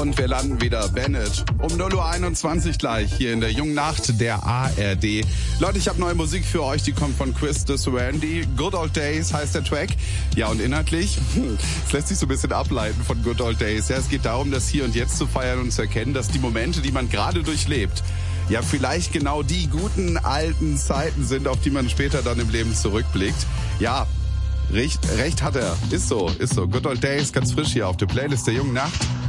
Und wir landen wieder Bennett um 0:21 Uhr gleich hier in der jungen Nacht der ARD. Leute, ich habe neue Musik für euch, die kommt von Chris Randy. Good Old Days heißt der Track. Ja, und inhaltlich, es lässt sich so ein bisschen ableiten von Good Old Days. Ja, es geht darum, das Hier und Jetzt zu feiern und zu erkennen, dass die Momente, die man gerade durchlebt, ja vielleicht genau die guten alten Zeiten sind, auf die man später dann im Leben zurückblickt. Ja, recht hat er. Ist so. Good Old Days, ganz frisch hier auf der Playlist der jungen Nacht.